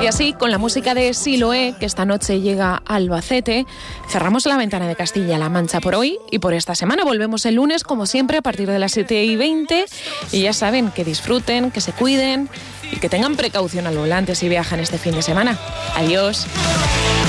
Y así, con la música de Siloé, que esta noche llega a Albacete, cerramos la ventana de Castilla-La Mancha por hoy y por esta semana. Volvemos el lunes, como siempre, a partir de las 7:20. Y ya saben, que disfruten, que se cuiden y que tengan precaución al volante si viajan este fin de semana. Adiós.